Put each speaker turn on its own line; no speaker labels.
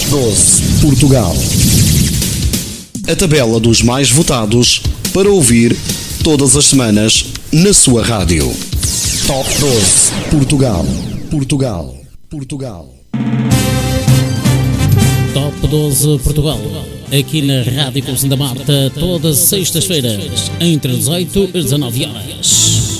12 Portugal. A tabela dos mais votados para ouvir todas as semanas na sua rádio. Top 12 Portugal. Portugal. Portugal.
Top 12 Portugal. Aqui na Rádio Conselho da Marta, todas as sextas-feiras, entre 18 e 19 horas.